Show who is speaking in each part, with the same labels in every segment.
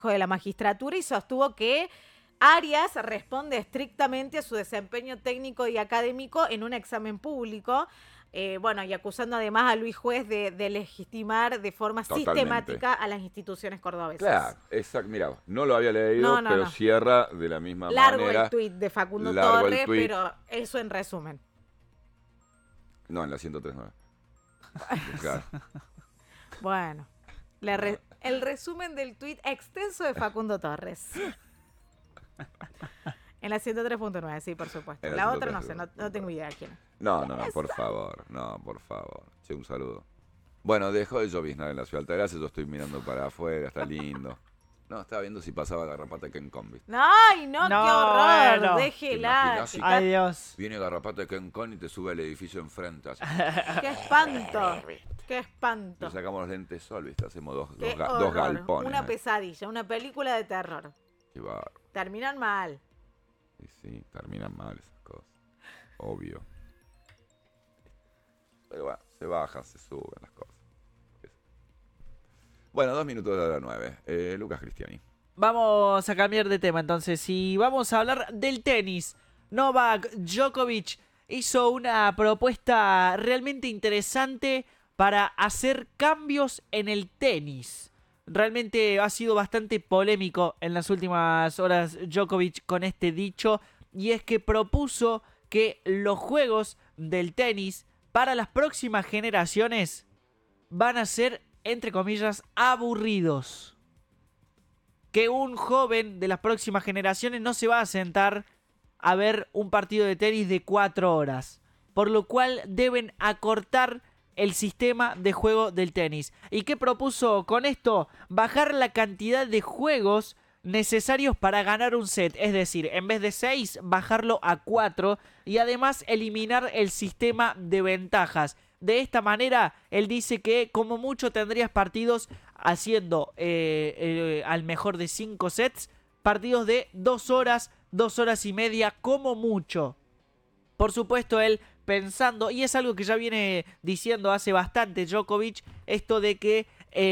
Speaker 1: de la Magistratura y sostuvo que Arias responde estrictamente a su desempeño técnico y académico en un examen público. Bueno, y acusando además a Luis Juez de legitimar de forma
Speaker 2: Totalmente.
Speaker 1: sistemática a las instituciones cordobesas.
Speaker 2: Claro, exacto. Mira, no lo había leído,
Speaker 1: No, no,
Speaker 2: pero
Speaker 1: no.
Speaker 2: cierra de la misma
Speaker 1: Largo el
Speaker 2: manera.
Speaker 1: tuit de Facundo
Speaker 2: Largo el
Speaker 1: Torres,
Speaker 2: tuit.
Speaker 1: pero eso en resumen.
Speaker 2: No, en la 103 no. Claro.
Speaker 1: Bueno, el resumen del tuit extenso de Facundo Torres. En la 103.9, sí, por supuesto.
Speaker 2: En la
Speaker 1: La otra
Speaker 2: 103.
Speaker 1: no sé, no tengo idea de quién es.
Speaker 2: No, por favor. No, por favor. Che, un saludo. Bueno, dejó de lloviznar en la ciudad Altagracia. Yo estoy mirando para afuera, está lindo. No, estaba viendo si pasaba Garrapata Ken Con.
Speaker 1: ¡Ay, no,
Speaker 3: No,
Speaker 1: qué horror!
Speaker 3: bueno.
Speaker 1: Déjela.
Speaker 2: ¿Te imaginás?
Speaker 3: Ay, Dios.
Speaker 2: Viene Garrapata Ken Con y te sube al edificio enfrente. Así.
Speaker 1: ¡Qué espanto! ¡Qué
Speaker 2: Le
Speaker 1: espanto!
Speaker 2: sacamos los lentes sol, ¿viste? Hacemos
Speaker 1: ¡Qué
Speaker 2: dos
Speaker 1: horror!
Speaker 2: galpones.
Speaker 1: Una pesadilla, una película de terror.
Speaker 2: Qué bárbaro.
Speaker 1: Terminan mal.
Speaker 2: Y sí, terminan mal esas cosas. Obvio. Pero bueno, se bajan, se suben las cosas. Bueno, 2 minutos de la 9. Lucas Cristiani.
Speaker 3: Vamos a cambiar de tema entonces y vamos a hablar del tenis. Novak Djokovic hizo una propuesta realmente interesante para hacer cambios en el tenis. Realmente ha sido bastante polémico en las últimas horas Djokovic con este dicho, y es que propuso que los juegos del tenis para las próximas generaciones van a ser, entre comillas, aburridos. Que un joven de las próximas generaciones no se va a sentar a ver un partido de tenis de 4 horas. Por lo cual deben acortar el sistema de juego del tenis. ¿Y qué propuso con esto? Bajar la cantidad de juegos necesarios para ganar un set. Es decir, en vez de 6, bajarlo a 4. Y además eliminar el sistema de ventajas. De esta manera, él dice que como mucho tendrías partidos haciendo al mejor de 5 sets, partidos de 2 horas, 2 horas y media como mucho. Por supuesto, él pensando, y es algo que ya viene diciendo hace bastante Djokovic, esto de que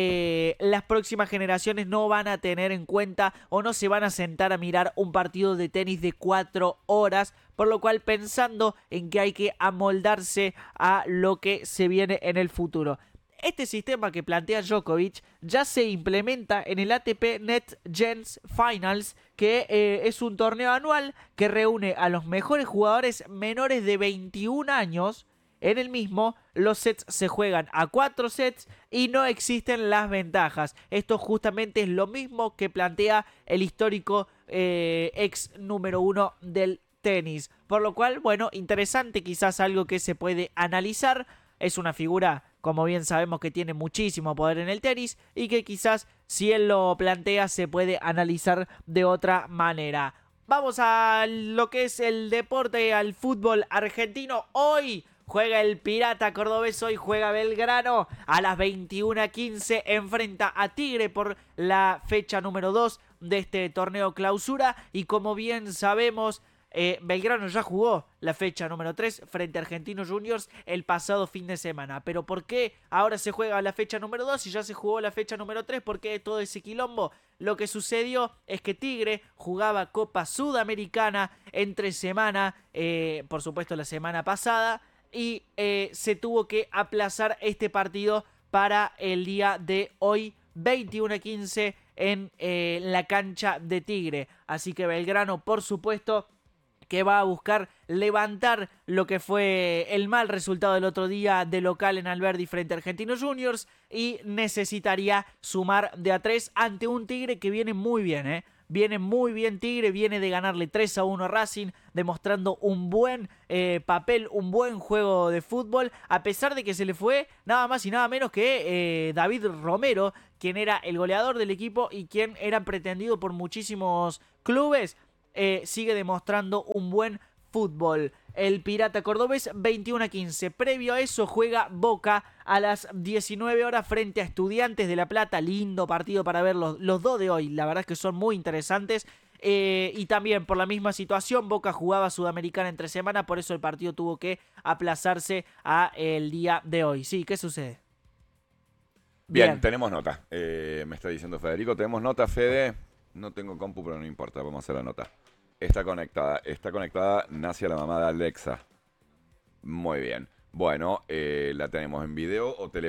Speaker 3: las próximas generaciones no van a tener en cuenta o no se van a sentar a mirar un partido de tenis de 4 horas, por lo cual pensando en que hay que amoldarse a lo que se viene en el futuro. Este sistema que plantea Djokovic ya se implementa en el ATP Net Gens Finals, que es un torneo anual que reúne a los mejores jugadores menores de 21 años. En el mismo, los sets se juegan a 4 sets y no existen las ventajas. Esto justamente es lo mismo que plantea el histórico ex número 1 del tenis. Por lo cual, bueno, interesante, quizás algo que se puede analizar. Es una figura, como bien sabemos, que tiene muchísimo poder en el tenis y que quizás, si él lo plantea, se puede analizar de otra manera. Vamos a lo que es el deporte, al fútbol argentino. Hoy juega el Pirata Cordobés, hoy juega Belgrano. A las 21:15 enfrenta a Tigre por la fecha número 2 de este torneo clausura. Y como bien sabemos, Belgrano ya jugó la fecha número 3 frente a Argentinos Juniors el pasado fin de semana. Pero ¿por qué ahora se juega la fecha número 2 y ya se jugó la fecha número 3? ¿Por qué todo ese quilombo? Lo que sucedió es que Tigre jugaba Copa Sudamericana entre semana, por supuesto la semana pasada, y se tuvo que aplazar este partido para el día de hoy, 21:15, en la cancha de Tigre. Así que Belgrano, por supuesto, que va a buscar levantar lo que fue el mal resultado del otro día de local en Alberdi frente a Argentinos Juniors, y necesitaría sumar de a 3 ante un Tigre que viene muy bien, Viene muy bien Tigre, viene de ganarle 3-1 a Racing, demostrando un buen papel, un buen juego de fútbol, a pesar de que se le fue nada más y nada menos que David Romero, quien era el goleador del equipo y quien era pretendido por muchísimos clubes. Sigue demostrando un buen fútbol. El Pirata Cordobés, 21:15. Previo a eso juega Boca a las 19 horas frente a Estudiantes de La Plata. Lindo partido para ver los dos de hoy. La verdad es que son muy interesantes. Y también por la misma situación, Boca jugaba Sudamericana entre semana, por eso el partido tuvo que aplazarse a el día de hoy. Sí, ¿qué sucede?
Speaker 2: Bien, tenemos nota. Me está diciendo Federico, tenemos nota, Fede. No tengo compu, pero no importa, vamos a hacer la nota. Está conectada, nace a la mamá de Alexa. Muy bien. Bueno, la tenemos en video o